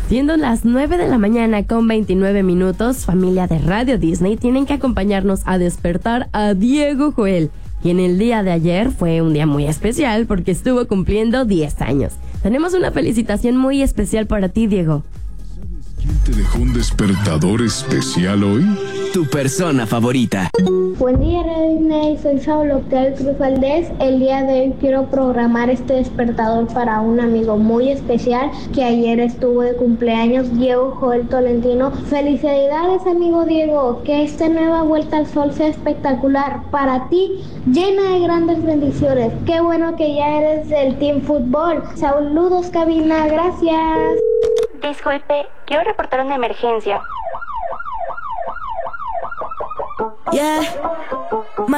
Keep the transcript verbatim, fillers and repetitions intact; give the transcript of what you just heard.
Siendo las nueve de la mañana con veintinueve minutos, familia de Radio Disney tienen que acompañarnos a despertar a Diego Joel, quien el día de ayer fue un día muy especial porque estuvo cumpliendo diez años. Tenemos una felicitación muy especial para ti, Diego. ¿Quién te dejó un despertador especial hoy? Tu persona favorita. Buen día, Radio Disney. Soy Saulo Octavio Cruz Valdés. El día de hoy quiero programar este despertador para un amigo muy especial que ayer estuvo de cumpleaños, Diego Joel Tolentino. Felicidades, amigo Diego. Que esta nueva vuelta al sol sea espectacular para ti, llena de grandes bendiciones. Qué bueno que ya eres del Team Fútbol. Saludos, cabina. Gracias. Disculpe, quiero reportar una emergencia. Yeah.